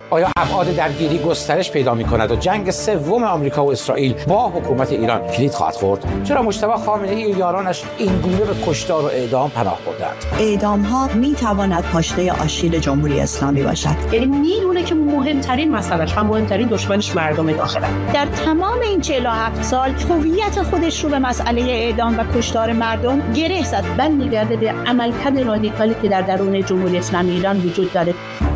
آیا ابعاد درگیری گسترش پیدا می‌کند و جنگ سوم آمریکا و اسرائیل با حکومت ایران کلید خواهد خورد؟ چرا مجتبی خامنه‌ای و یارانش اینگونه به کشتار و اعدام پناه بردند؟ اعدام‌ها می‌تواند پاشنه آشیل جمهوری اسلامی باشد. یعنی میدونه که مهمترین مسئلهش و مهمترین دشمنش مردم داخلند. در تمام این 47 سال هویت خودش رو به مسئله اعدام و کشتار مردم گره زد. میگرده به عملکرد رادیکالی که در درون جمهوری اسلامی ایران وجود داره.